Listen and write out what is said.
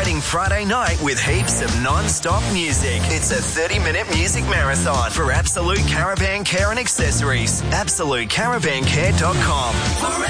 exciting Friday night with heaps of non-stop music. It's a 30-minute music marathon for Absolute Caravan Care and Accessories. AbsoluteCaravanCare.com.